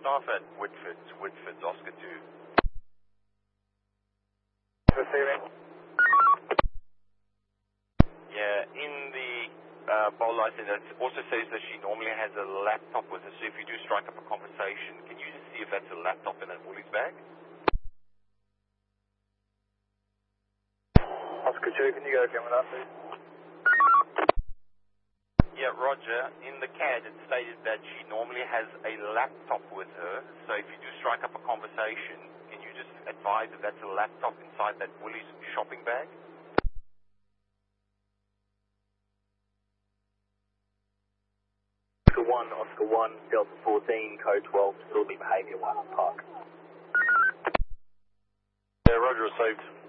staff at Whitford's Oscar 2. Yeah, in the bowl license, it also says that she normally has a laptop with her, so if you do strike up a conversation, can you just see if that's a laptop in a Woolies bag? Oscar 2, can you go again with that, please? Yeah, Roger. In the CAD, it stated that she normally has a laptop with her, so if you do strike up a conversation, can you just advise if that's a laptop inside that Woolies shopping bag? Oscar 1, Delta 14, code 12, disorderly behaviour, Wyland Park. Yeah, Roger, received.